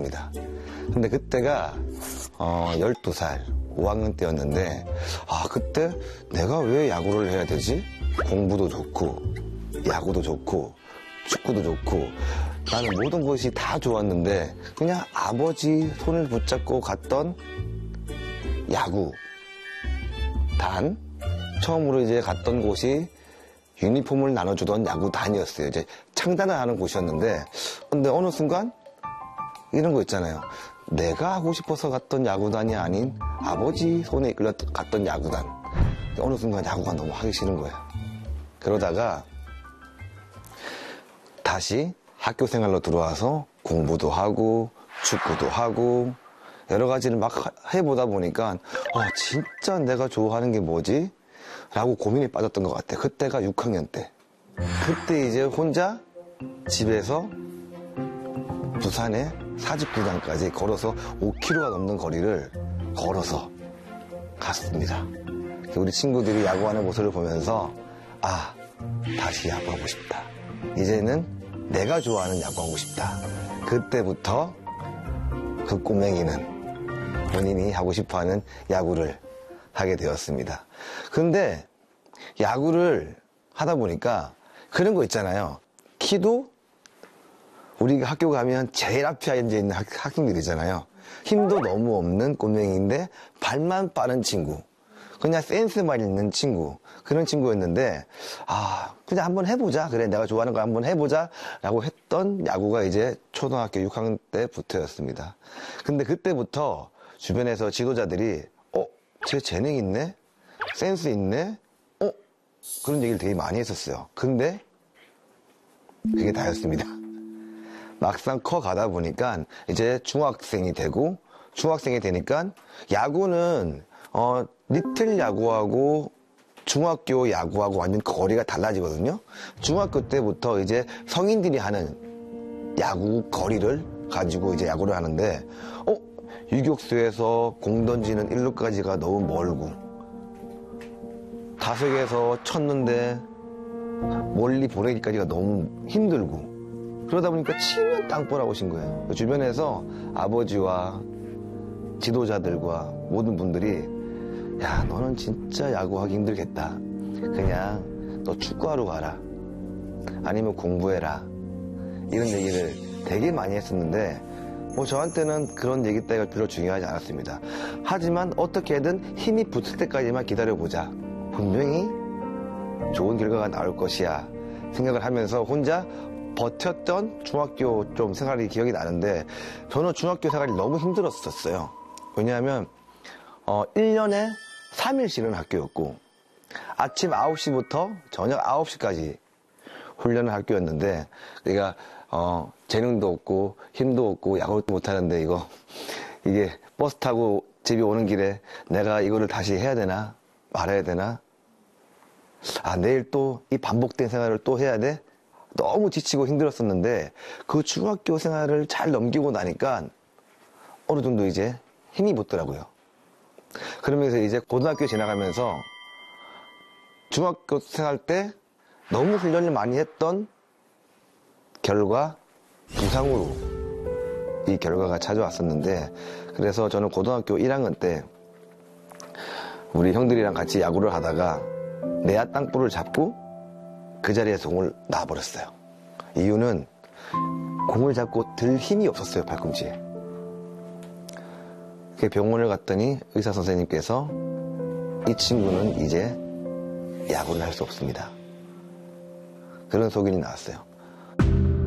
시작했습니다. 근데 그때가 12살 5학년 때였는데 그때 내가 왜 야구를 해야 되지? 공부도 좋고 야구도 좋고 축구도 좋고 나는 모든 것이 다 좋았는데 그냥 아버지 손을 붙잡고 갔던 야구. 단 처음으로 이제 갔던 곳이 유니폼을 나눠주던 야구단이었어요. 이제 창단을 하는 곳이었는데 근데 어느 순간 이런 거 있잖아요. 내가 하고 싶어서 갔던 야구단이 아닌 아버지 손에 이끌려 갔던 야구단. 어느 순간 야구가 너무 하기 싫은 거예요. 그러다가 다시 학교 생활로 들어와서 공부도 하고 축구도 하고 여러 가지를 막 해보다 보니까 진짜 내가 좋아하는 게 뭐지? 라고 고민에 빠졌던 것 같아요. 그때가 6학년 때. 그때 이제 혼자 집에서 부산의 사직구장까지 걸어서 5km가 넘는 거리를 걸어서 갔습니다. 우리 친구들이 야구하는 모습을 보면서 다시 야구하고 싶다. 이제는 내가 좋아하는 야구하고 싶다. 그때부터 그 꼬맹이는 본인이 하고 싶어하는 야구를 하게 되었습니다. 근데 야구를 하다 보니까 그런 거 있잖아요. 키도 우리가 학교 가면 제일 앞에 앉아 있는 학생들이잖아요. 힘도 너무 없는 꼬맹이인데 발만 빠른 친구. 그냥 센스만 있는 친구. 그런 친구였는데 그냥 한번 해보자. 그래 내가 좋아하는 거 한번 해보자 라고 했던 야구가 이제 초등학교 6학년 때부터였습니다. 근데 그때부터 주변에서 지도자들이 쟤 재능 있네? 센스 있네? 그런 얘기를 되게 많이 했었어요. 근데 그게 다였습니다. 막상 커가다 보니까 이제 중학생이 되고 중학생이 되니까 야구는 리틀 야구하고 중학교 야구하고 완전 거리가 달라지거든요. 중학교 때부터 이제 성인들이 하는 야구 거리를 가지고 이제 야구를 하는데 유격수에서 공 던지는 1루까지가 너무 멀고 타석에서 쳤는데 멀리 보내기까지가 너무 힘들고 그러다 보니까 치면 땅볼하고 오신 거예요. 주변에서 아버지와 지도자들과 모든 분들이 야 너는 진짜 야구하기 힘들겠다. 그냥 너 축구하러 가라. 아니면 공부해라. 이런 얘기를 되게 많이 했었는데 저한테는 그런 얘기 따위가 별로 중요하지 않았습니다. 하지만 어떻게든 힘이 붙을 때까지만 기다려보자. 분명히 좋은 결과가 나올 것이야 생각을 하면서 혼자 버텼던 중학교 좀 생활이 기억이 나는데 저는 중학교 생활이 너무 힘들었었어요. 왜냐하면 1년에 3일 쉬는 학교였고 아침 9시부터 저녁 9시까지 훈련을 학교였는데 그러니까 재능도 없고 힘도 없고 야구도 못하는데 이게 버스 타고 집에 오는 길에 내가 이거를 다시 해야 되나 말아야 되나 내일 또 이 반복된 생활을 또 해야 돼? 너무 지치고 힘들었었는데 그 중학교 생활을 잘 넘기고 나니까 어느 정도 이제 힘이 붙더라고요. 그러면서 이제 고등학교 지나가면서 중학교 생활 때 너무 훈련을 많이 했던 결과 부상으로 이 결과가 찾아왔었는데 그래서 저는 고등학교 1학년 때 우리 형들이랑 같이 야구를 하다가 내야 땅볼을 잡고 그 자리에서 공을 놔버렸어요. 이유는 공을 잡고 들 힘이 없었어요. 팔꿈치에. 병원을 갔더니 의사 선생님께서 이 친구는 이제 야구를 할 수 없습니다. 그런 소견이 나왔어요.